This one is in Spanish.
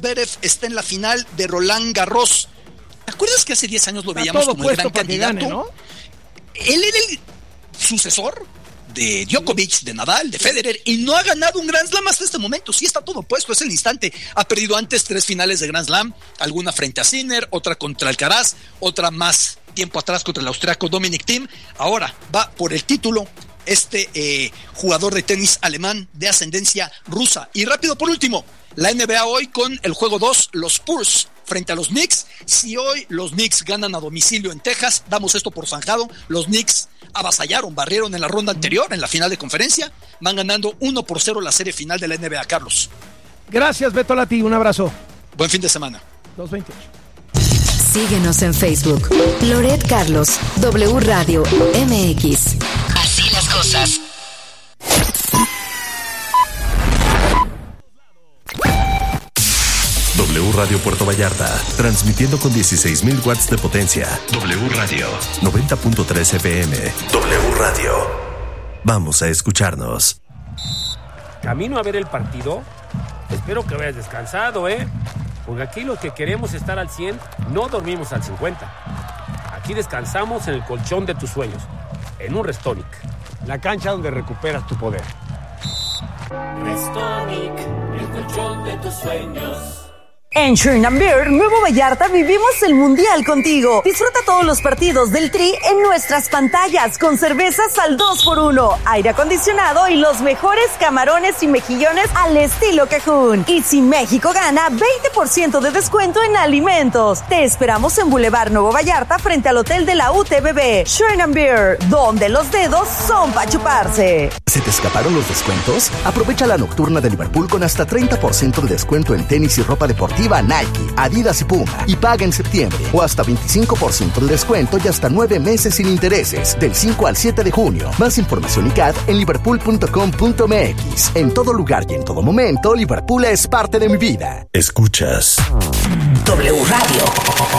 Zverev está en la final de Roland Garros. ¿Te acuerdas que hace 10 años lo veíamos como el gran candidato? Gane, ¿no? Él era el sucesor de Djokovic, de Nadal, de Federer, y no ha ganado un Grand Slam hasta este momento. Sí está todo puesto, es el instante. Ha perdido antes 3 finales de Grand Slam, alguna frente a Sinner, otra contra Alcaraz, otra más tiempo atrás contra el austriaco Dominic Thiem. Ahora va por el título jugador de tenis alemán de ascendencia rusa. Y rápido, por último, la NBA hoy con el juego 2, los Spurs frente a los Knicks. Si hoy los Knicks ganan a domicilio en Texas, damos esto por zanjado. Los Knicks avasallaron, barrieron en la ronda anterior, en la final de conferencia. Van ganando 1-0 la serie final de la NBA, Carlos. Gracias, Beto Lati, un abrazo. Buen fin de semana. 2:28. Síguenos en Facebook. Loret Carlos, W Radio MX. Así las cosas. W Radio Puerto Vallarta, transmitiendo con 16,000 watts de potencia. W Radio, 90.3 FM. W Radio. Vamos a escucharnos. Camino a ver el partido. Espero que vayas descansado, porque aquí los que queremos estar al 100 no dormimos al 50. Aquí descansamos en el colchón de tus sueños, en un Restonic. La cancha donde recuperas tu poder. Restonic, el colchón de tus sueños. En Sherman Beer, Nuevo Vallarta, vivimos el Mundial contigo. Disfruta todos los partidos del Tri en nuestras pantallas con cervezas al 2x1, aire acondicionado y los mejores camarones y mejillones al estilo Cajún. Y si México gana, 20% de descuento en alimentos. Te esperamos en Boulevard Nuevo Vallarta frente al Hotel de la UTBB. Sherman Beer, donde los dedos son para chuparse. ¿Se te escaparon los descuentos? Aprovecha la nocturna de Liverpool con hasta 30% de descuento en tenis y ropa deportiva Nike, Adidas y Puma, y paga en septiembre, o hasta 25% de descuento y hasta 9 meses sin intereses, del 5 al 7 de junio. Más información y CAD en liverpool.com.mx. En todo lugar y en todo momento, Liverpool es parte de mi vida. Escuchas W Radio.